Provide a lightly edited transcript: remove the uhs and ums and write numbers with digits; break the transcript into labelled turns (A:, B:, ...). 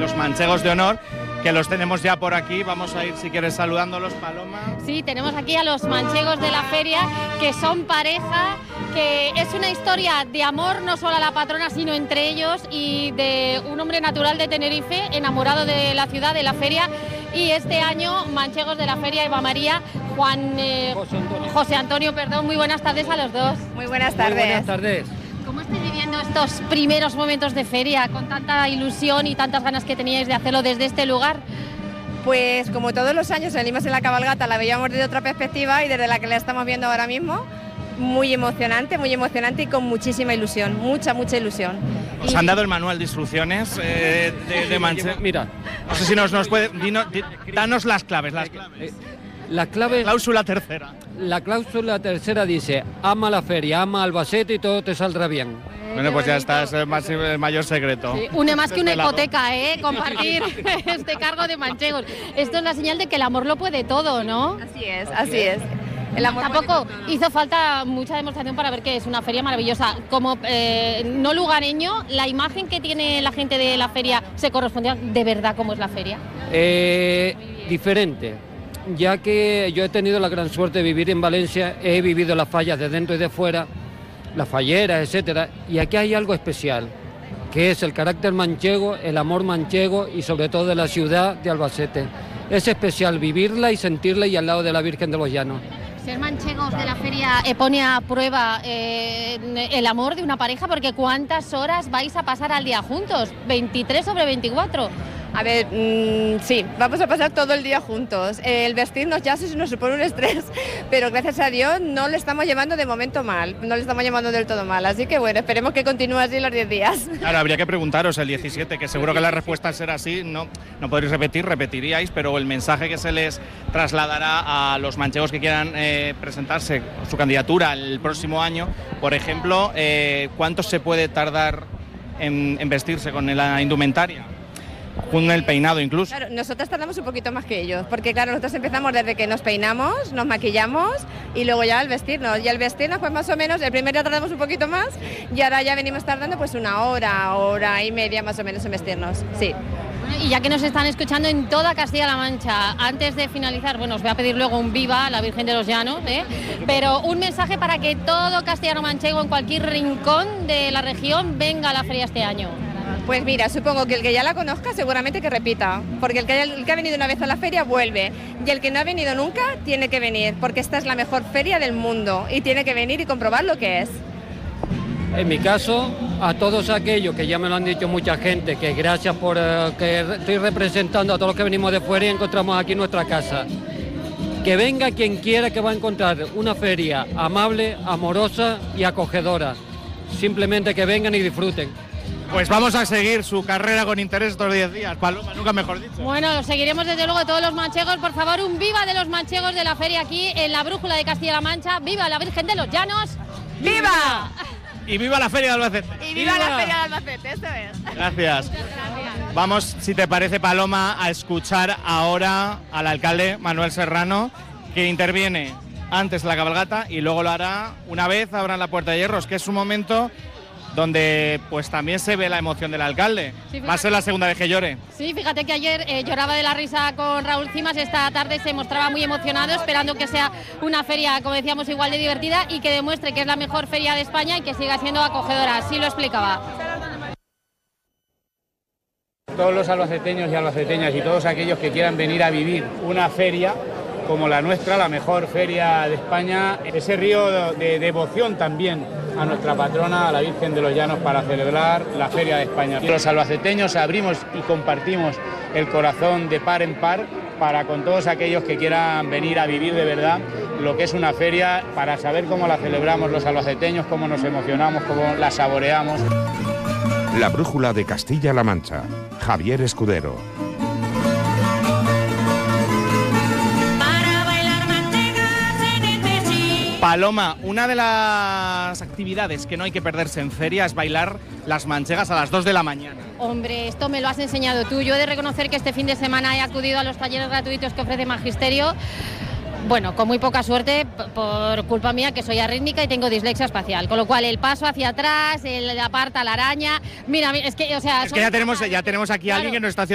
A: los manchegos de honor, que los tenemos ya por aquí. Vamos a ir, si quieres, saludándolos, Paloma.
B: Sí, tenemos aquí a los manchegos de la feria, que son pareja, que es una historia de amor no solo a la patrona, sino entre ellos, y de un hombre natural de Tenerife, enamorado de la ciudad, de la feria. Y este año, manchegos de la feria, Eva María, José Antonio, muy buenas tardes a los dos.
C: Muy buenas tardes.
D: Muy buenas tardes.
B: ¿Cómo estáis viviendo estos primeros momentos de feria, con tanta ilusión y tantas ganas que teníais de hacerlo desde este lugar?
C: Pues como todos los años venimos en la cabalgata, la veíamos desde otra perspectiva y desde la que la estamos viendo ahora mismo, muy emocionante y con muchísima ilusión, mucha ilusión.
A: ¿Os han dado el manual de instrucciones de manchegos?
D: Mira,
A: no sé si nos puede... danos las claves.
D: la clave...
A: Cláusula tercera.
D: La cláusula tercera dice: ama la feria, ama Albacete y todo te saldrá bien.
A: Bueno, pues ya está, es el mayor secreto.
B: Sí, une más que una hipoteca, compartir este cargo de manchegos. Esto es la señal de que el amor lo puede todo, ¿no?
C: Así es. El amor
B: tampoco hizo falta mucha demostración para ver que es una feria maravillosa. Como no lugareño, la imagen que tiene la gente de la feria se corresponde de verdad cómo es la feria.
D: Diferente, ya que yo he tenido la gran suerte de vivir en Valencia, he vivido las fallas de dentro y de fuera, las falleras, etcétera, y aquí hay algo especial, que es el carácter manchego, el amor manchego y sobre todo de la ciudad de Albacete. Es especial vivirla y sentirla y al lado de la Virgen de los Llanos.
B: Ser manchegos de la feria pone a prueba el amor de una pareja, porque ¿cuántas horas vais a pasar al día juntos? ¿23 sobre 24?
C: A ver, sí, vamos a pasar todo el día juntos. El vestirnos ya se nos supone un estrés, pero gracias a Dios no le estamos llevando de momento mal, no le estamos llevando del todo mal, así que bueno, esperemos que continúe así los 10 días.
A: Ahora, habría que preguntaros el 17, que seguro que la respuesta será así, no podréis repetiríais, pero el mensaje que se les trasladará a los manchegos que quieran presentarse su candidatura el próximo año, por ejemplo, ¿cuánto se puede tardar en vestirse con la indumentaria? Con el peinado incluso.
C: Claro, nosotros tardamos un poquito más que ellos, porque claro, nosotros empezamos desde que nos peinamos, nos maquillamos y luego ya al vestirnos. Y al vestirnos pues más o menos, el primer día tardamos un poquito más y ahora ya venimos tardando pues una hora y media más o menos en vestirnos, sí.
B: Y ya que nos están escuchando en toda Castilla-La Mancha, antes de finalizar, bueno, os voy a pedir luego un viva a la Virgen de los Llanos, pero un mensaje para que todo castellano-manchego en cualquier rincón de la región venga a la feria este año.
C: Pues mira, supongo que el que ya la conozca seguramente que repita, porque el que ha venido una vez a la feria vuelve, y el que no ha venido nunca tiene que venir, porque esta es la mejor feria del mundo y tiene que venir y comprobar lo que es.
D: En mi caso, a todos aquellos que ya me lo han dicho mucha gente, que gracias por que estoy representando a todos los que venimos de fuera y encontramos aquí nuestra casa. Que venga quien quiera, que va a encontrar una feria amable, amorosa y acogedora. Simplemente que vengan y disfruten.
A: Pues vamos a seguir su carrera con interés estos 10 días, Paloma, nunca mejor dicho.
B: Bueno, lo seguiremos desde luego todos los manchegos. Por favor, un viva de los manchegos de la feria aquí en la Brújula de Castilla-La Mancha. ¡Viva la Virgen de los Llanos!
C: ¡Viva!
A: Y viva la feria de Albacete.
C: Y viva la feria de Albacete, eso es.
A: Gracias. Vamos, si te parece, Paloma, a escuchar ahora al alcalde Manuel Serrano, que interviene antes de la cabalgata y luego lo hará una vez abran la Puerta de Hierros, que es un momento donde pues también se ve la emoción del alcalde. Sí, va a ser la segunda vez que llore.
B: Sí, fíjate que ayer lloraba de la risa con Raúl Cimas, esta tarde se mostraba muy emocionado, esperando que sea una feria, como decíamos, igual de divertida y que demuestre que es la mejor feria de España y que siga siendo acogedora, así lo explicaba.
E: Todos los albaceteños y albaceteñas y todos aquellos que quieran venir a vivir una feria como la nuestra, la mejor feria de España, ese río de devoción también a nuestra patrona, a la Virgen de los Llanos, para celebrar la Feria de España. Los albaceteños abrimos y compartimos el corazón de par en par para con todos aquellos que quieran venir a vivir de verdad lo que es una feria, para saber cómo la celebramos los albaceteños, cómo nos emocionamos, cómo la saboreamos.
F: La Brújula de Castilla-La Mancha. Javier Escudero.
A: Paloma, una de las actividades que no hay que perderse en feria es bailar las manchegas a las 2 de la mañana.
B: Hombre, esto me lo has enseñado tú. Yo he de reconocer que este fin de semana he acudido a los talleres gratuitos que ofrece Magisterio. Bueno, con muy poca suerte, por culpa mía, que soy arrítmica y tengo dislexia espacial. Con lo cual, el paso hacia atrás, el aparta la araña... Mira, es que, o sea...
A: Es que ya tenemos aquí a alguien que nos está haciendo